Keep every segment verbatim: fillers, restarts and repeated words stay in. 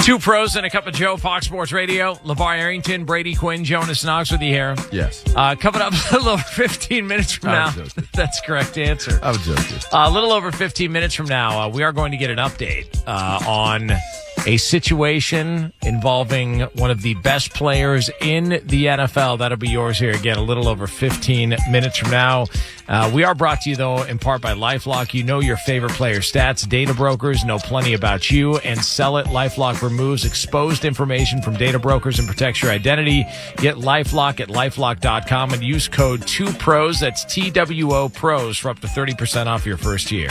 Two pros and a cup of Joe, Fox Sports Radio. LeVar Arrington, Brady Quinn, Jonas Knox with you here. Yes. Uh, coming up a little over fifteen minutes from now. That's the correct answer. I was joking. Uh, a little over fifteen minutes from now, uh, we are going to get an update uh, on a situation involving one of the best players in the N F L. That'll be yours here again a little over fifteen minutes from now. Uh, we are brought to you, though, in part by LifeLock. You know your favorite player stats. Data brokers know plenty about you, and Sell It. LifeLock removes exposed information from data brokers and protects your identity. Get LifeLock at LifeLock dot com and use code two pros. That's T W O pros for up to thirty percent off your first year.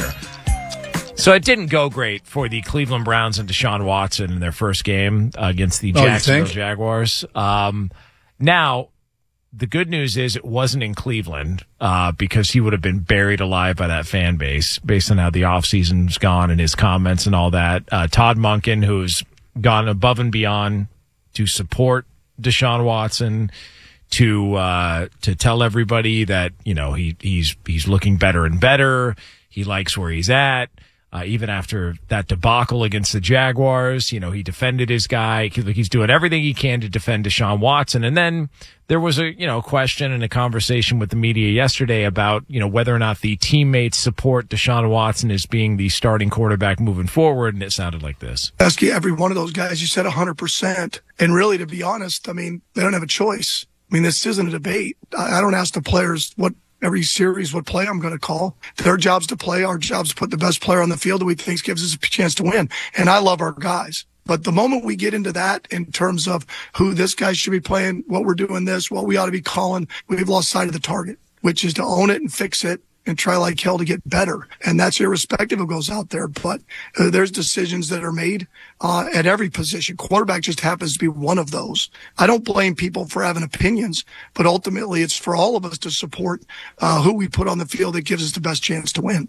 So it didn't go great for the Cleveland Browns and Deshaun Watson in their first game uh, against the Oh, Jacksonville Jaguars. Um, now, the good news is it wasn't in Cleveland uh, because he would have been buried alive by that fan base based on how the offseason's gone and his comments and all that. Uh, Todd Monken, who's gone above and beyond to support Deshaun Watson, to uh, to tell everybody that, you know, he he's he's looking better and better. He likes where he's at. Uh, even after that debacle against the Jaguars, you know, he defended his guy. He's doing everything he can to defend Deshaun Watson. And then there was a, you know, question and a conversation with the media yesterday about, you know, whether or not the teammates support Deshaun Watson as being the starting quarterback moving forward. And it sounded like this. Ask you every one of those guys, you said one hundred percent. And really, to be honest, I mean, they don't have a choice. I mean, this isn't a debate. I, I don't ask the players what every series what play I'm going to call. Their job's to play. Our job's to put the best player on the field that we think gives us a chance to win. And I love our guys. But the moment we get into that in terms of who this guy should be playing, what we're doing this, what we ought to be calling, we've lost sight of the target, which is to own it and fix it and try like hell to get better. And that's irrespective of who goes out there. But uh, there's decisions that are made uh, at every position. Quarterback just happens to be one of those. I don't blame people for having opinions, but ultimately it's for all of us to support uh, who we put on the field that gives us the best chance to win.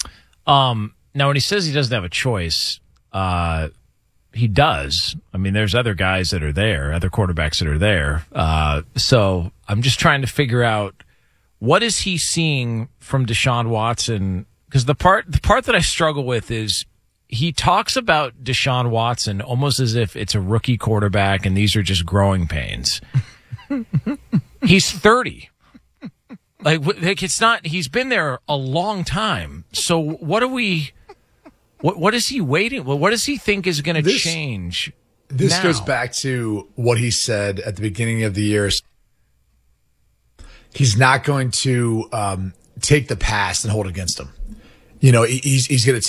Um, now, when he says he doesn't have a choice, uh, he does. I mean, there's other guys that are there, other quarterbacks that are there. Uh, so I'm just trying to figure out, what is he seeing from Deshaun Watson? Because the part the part that I struggle with is he talks about Deshaun Watson almost as if it's a rookie quarterback and these are just growing pains. He's thirty. Like, like it's not. He's been there a long time. So what are we? What what is he waiting? Well, what does he think is going to change? This now? goes back to what he said at the beginning of the year. He's not going to um, take the past and hold it against him. You know, he's he's going to